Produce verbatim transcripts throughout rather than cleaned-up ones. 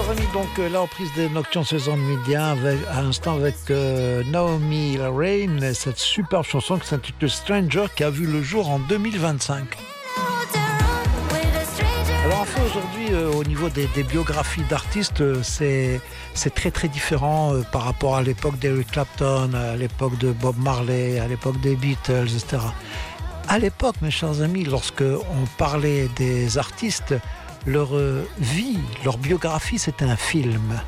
chers amis, donc euh, la reprise des Nocturnes Saison de Média avec, à l'instant avec euh, Naomi Rain, cette superbe chanson qui s'intitule Stranger qui a vu le jour en deux mille vingt-cinq. Alors en fait aujourd'hui euh, au niveau des, des biographies d'artistes euh, c'est, c'est très très différent euh, par rapport à l'époque d'Eric Clapton, à l'époque de Bob Marley, à l'époque des Beatles, et cetera. À l'époque, mes chers amis, lorsque on parlait des artistes, leur euh, vie, leur biographie, c'était un film.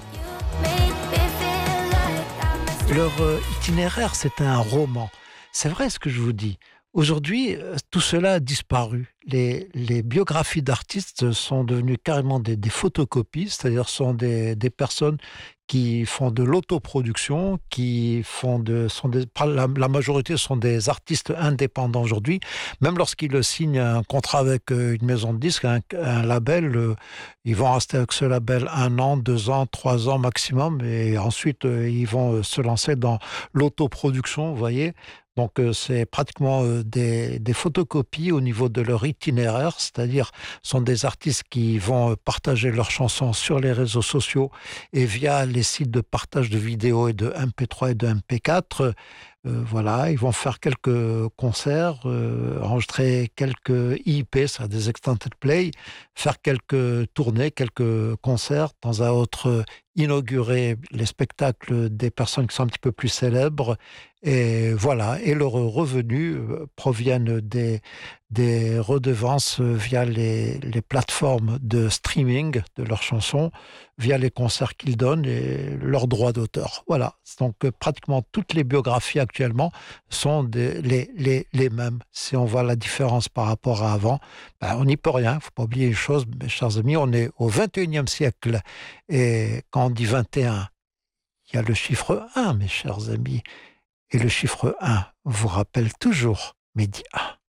Leur euh, itinéraire, c'était un roman. C'est vrai ce que je vous dis. Aujourd'hui, tout cela a disparu. Les, les biographies d'artistes sont devenues carrément des, des photocopies, c'est-à-dire sont des, des personnes qui font de l'autoproduction, qui font de, sont des, la, la majorité sont des artistes indépendants aujourd'hui. Même lorsqu'ils signent un contrat avec une maison de disques, un, un label, euh, ils vont rester avec ce label un an, deux ans, trois ans maximum, et ensuite euh, ils vont se lancer dans l'autoproduction, vous voyez. Donc euh, c'est pratiquement euh, des, des photocopies au niveau de leur itinéraire, c'est-à-dire sont des artistes qui vont partager leurs chansons sur les réseaux sociaux et via les sites de partage de vidéos et de M P trois et de M P quatre. Euh, voilà, ils vont faire quelques concerts, euh, enregistrer quelques I P, ça des extended play, faire quelques tournées, quelques concerts, de temps à autre euh, inaugurer les spectacles des personnes qui sont un petit peu plus célèbres. Et voilà, et leurs revenus euh, proviennent des, des redevances via les, les plateformes de streaming de leurs chansons, via les concerts qu'ils donnent et leurs droits d'auteur. Voilà, donc euh, pratiquement toutes les biographies actuellement sont des, les, les, les mêmes. Si on voit la différence par rapport à avant, ben, on n'y peut rien. Il ne faut pas oublier une chose, mes chers amis, on est au vingt et unième siècle. Et quand on dit vingt et un, il y a le chiffre un, mes chers amis. Et le chiffre un vous rappelle toujours Média.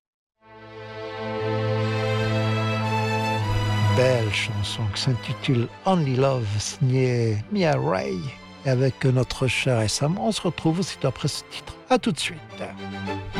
Belle chanson qui s'intitule Only Love, signée Mia Ray. Et avec notre cher Essam, on se retrouve aussi après ce titre. À tout de suite.